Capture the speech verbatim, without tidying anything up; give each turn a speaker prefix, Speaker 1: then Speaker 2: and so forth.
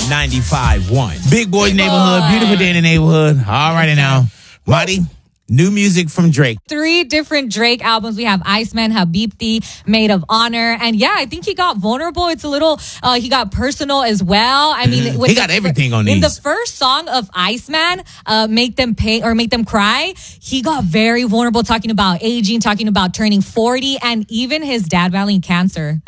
Speaker 1: ninety-five point one. Big Boys
Speaker 2: Big
Speaker 1: Neighborhood,
Speaker 2: Boy.
Speaker 1: beautiful day in the neighborhood. All righty now. Marty, new music from Drake.
Speaker 2: Three different Drake albums. We have Iceman, Habibti, Maid of Honor. And yeah, I think he got vulnerable. It's a little, uh, he got personal as well. I mean,
Speaker 1: Mhm.
Speaker 2: with
Speaker 1: He
Speaker 2: the
Speaker 1: got
Speaker 2: fir-
Speaker 1: everything on
Speaker 2: In the
Speaker 1: these.
Speaker 2: first song of Iceman, uh, Make Them Pay or Make Them Cry, he got very vulnerable, talking about aging, talking about turning forty, and even his dad battling cancer.